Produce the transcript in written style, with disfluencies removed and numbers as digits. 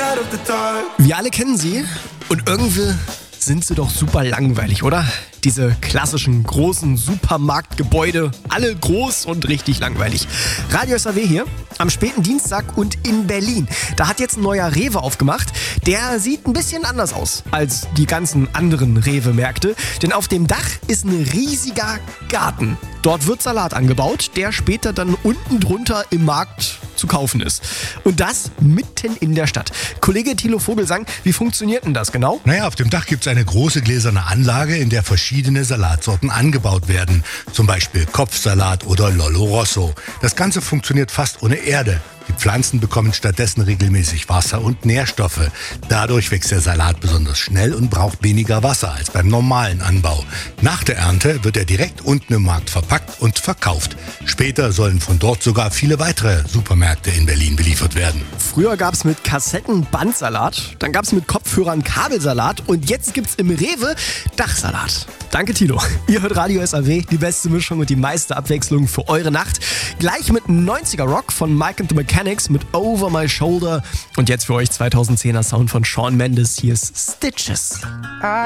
Wir alle kennen sie und irgendwie sind sie doch super langweilig, oder? Diese klassischen großen Supermarktgebäude, alle groß und richtig langweilig. Radio SAW hier am späten Dienstag und in Berlin. Da hat jetzt ein neuer Rewe aufgemacht. Der sieht ein bisschen anders aus als die ganzen anderen Rewe-Märkte. Denn auf dem Dach ist ein riesiger Garten. Dort wird Salat angebaut, der später dann unten drunter im Markt zu kaufen ist. Und das mitten in der Stadt. Kollege Thilo Vogelsang, wie funktioniert denn das genau? Naja, auf dem Dach gibt es eine große gläserne Anlage, in der verschiedene Salatsorten angebaut werden. Zum Beispiel Kopfsalat oder Lollo Rosso. Das Ganze funktioniert fast ohne Erde. Die Pflanzen bekommen stattdessen regelmäßig Wasser und Nährstoffe. Dadurch wächst der Salat besonders schnell und braucht weniger Wasser als beim normalen Anbau. Nach der Ernte wird er direkt unten im Markt verpackt und verkauft. Später sollen von dort sogar viele weitere Supermärkte in Berlin beliefert werden. Früher gab es mit Kassetten Bandsalat, dann gab es mit Kopfhörern Kabelsalat und jetzt gibt's im Rewe Dachsalat. Danke Tilo. Ihr hört Radio SAW, die beste Mischung und die meiste Abwechslung für eure Nacht. Gleich mit 90er Rock von Mike and the Mechanics mit Over My Shoulder. Und jetzt für euch 2010er Sound von Shawn Mendes. Hier ist Stitches.